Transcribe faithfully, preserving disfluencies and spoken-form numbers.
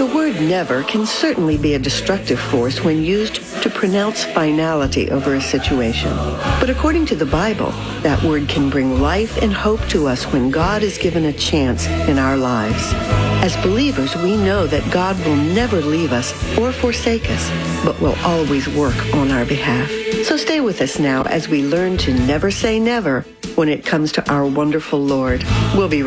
word never can certainly be a destructive force when used to pronounce finality over a situation. But according to the Bible, that word can bring life and hope to us when God is given a chance in our lives. As believers, we know that God will never leave us or forsake us, but will always work on our behalf. So stay with us now as we learn to never say never when it comes to our wonderful Lord. We'll be